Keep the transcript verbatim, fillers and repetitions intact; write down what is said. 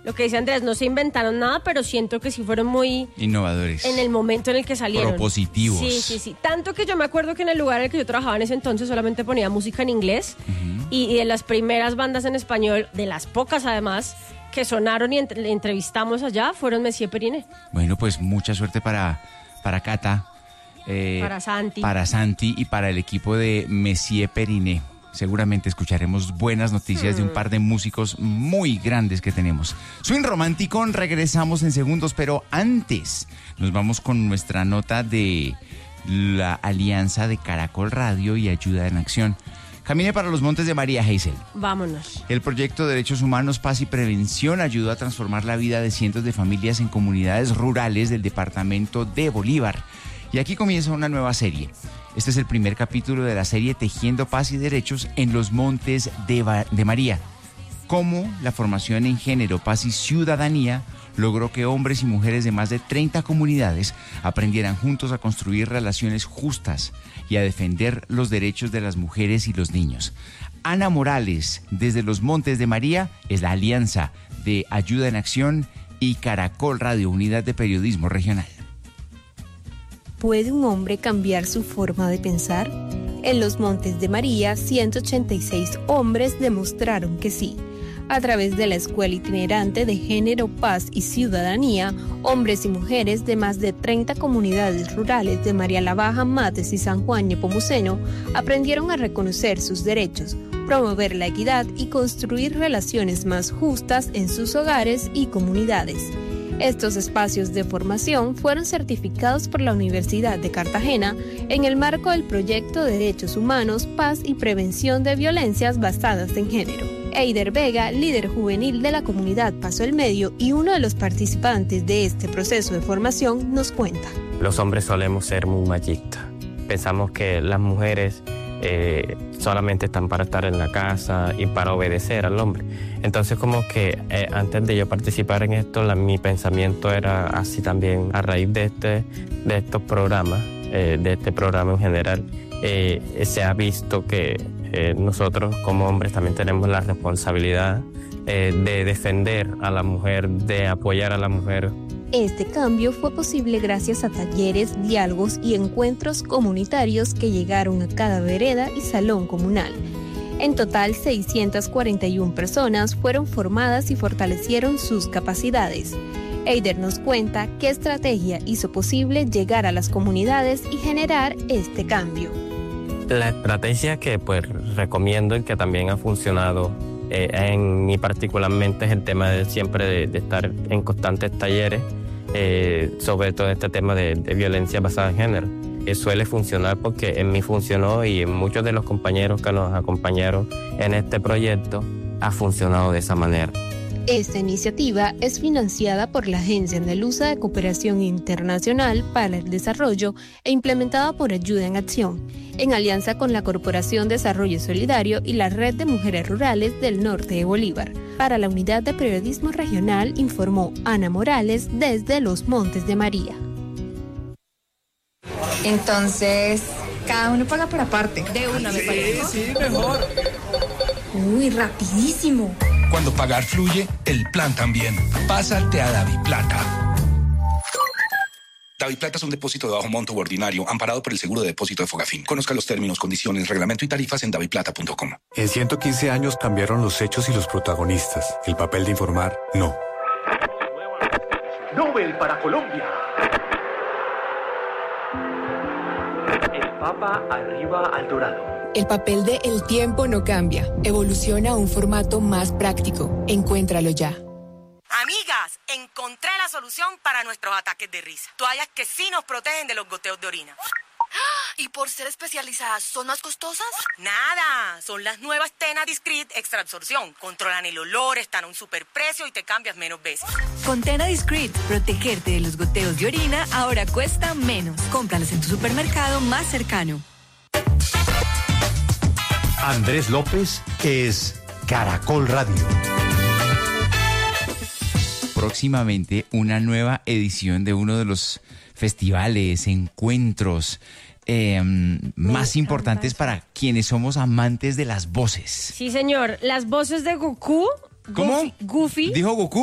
lo que dice Andrés, no se inventaron nada, pero siento que sí fueron muy... innovadores. En el momento en el que salieron. Propositivos. Sí, sí, sí. Tanto que yo me acuerdo que en el lugar en el que yo trabajaba en ese entonces solamente ponía música en inglés. Uh-huh. y, y de las primeras bandas en español, de las pocas además, que sonaron y entre, entrevistamos allá, fueron Messier Periné. Bueno, pues mucha suerte para, para Cata. Eh, para Santi. Para Santi y para el equipo de Messier Periné. Seguramente escucharemos buenas noticias hmm. de un par de músicos muy grandes que tenemos. Swing Romántico, regresamos en segundos, pero antes nos vamos con nuestra nota de la alianza de Caracol Radio y Ayuda en Acción. Camine para los Montes de María, Hazel. Vámonos. El proyecto Derechos Humanos, Paz y Prevención ayudó a transformar la vida de cientos de familias en comunidades rurales del departamento de Bolívar. Y aquí comienza una nueva serie. Este es el primer capítulo de la serie Tejiendo Paz y Derechos en los Montes de, Ba- de María. Cómo la formación en género, paz y ciudadanía logró que hombres y mujeres de más de treinta comunidades aprendieran juntos a construir relaciones justas y a defender los derechos de las mujeres y los niños. Ana Morales, desde los Montes de María, es la alianza de Ayuda en Acción y Caracol Radio, Unidad de Periodismo Regional. ¿Puede un hombre cambiar su forma de pensar? En los Montes de María, ciento ochenta y seis hombres demostraron que sí. A través de la Escuela Itinerante de Género, Paz y Ciudadanía, hombres y mujeres de más de treinta comunidades rurales de María la Baja, Mates y San Juan Nepomuceno aprendieron a reconocer sus derechos, promover la equidad y construir relaciones más justas en sus hogares y comunidades. Estos espacios de formación fueron certificados por la Universidad de Cartagena en el marco del proyecto Derechos Humanos, Paz y Prevención de Violencias Basadas en Género. Eider Vega, líder juvenil de la comunidad Paso el Medio y uno de los participantes de este proceso de formación, nos cuenta. Los hombres solemos ser muy machistas. Pensamos que las mujeres eh, solamente están para estar en la casa y para obedecer al hombre. Entonces como que eh, antes de yo participar en esto, la, mi pensamiento era así también a raíz de, este, de estos programas, eh, de este programa en general, eh, se ha visto que eh, nosotros como hombres también tenemos la responsabilidad eh, de defender a la mujer, de apoyar a la mujer. Este cambio fue posible gracias a talleres, diálogos y encuentros comunitarios que llegaron a cada vereda y salón comunal. En total, seiscientas cuarenta y una personas fueron formadas y fortalecieron sus capacidades. Eider nos cuenta qué estrategia hizo posible llegar a las comunidades y generar este cambio. La estrategia que pues recomiendo y que también ha funcionado eh, en mí particularmente es el tema de siempre de, de estar en constantes talleres eh, sobre todo este tema de, de violencia basada en género. Eh, suele funcionar porque en mí funcionó y en muchos de los compañeros que nos acompañaron en este proyecto ha funcionado de esa manera. Esta iniciativa es financiada por la Agencia Andaluza de Cooperación Internacional para el Desarrollo e implementada por Ayuda en Acción, en alianza con la Corporación Desarrollo Solidario y la Red de Mujeres Rurales del Norte de Bolívar. Para la Unidad de Periodismo Regional informó Ana Morales desde los Montes de María. Entonces, cada uno paga por aparte. De una, me parece. Sí, sí, mejor. Uy, rapidísimo. Cuando pagar fluye, el plan también. Pásate a DaviPlata. DaviPlata es un depósito de bajo monto u ordinario, amparado por el seguro de depósito de Fogafín. Conozca los términos, condiciones, reglamento y tarifas en daviplata punto com. En ciento quince años cambiaron los hechos y los protagonistas. El papel de informar, no. Nobel para Colombia. El Papa arriba al dorado. El papel de El Tiempo no cambia. Evoluciona a un formato más práctico. Encuéntralo ya. Amigas, encontré la solución para nuestros ataques de risa. Toallas que sí nos protegen de los goteos de orina. ¿Y por ser especializadas son más costosas? Nada, son las nuevas Tena Discreet Extra Absorción. Controlan el olor, están a un superprecio y te cambias menos veces. Con Tena Discreet, protegerte de los goteos de orina ahora cuesta menos. Cómpralos en tu supermercado más cercano. Andrés López es Caracol Radio. Próximamente una nueva edición de uno de los festivales, encuentros eh, más importantes para quienes somos amantes de las voces. Sí, señor. Las voces de Goku. ¿Cómo? Goofy. Goofy. ¿Dijo Goku?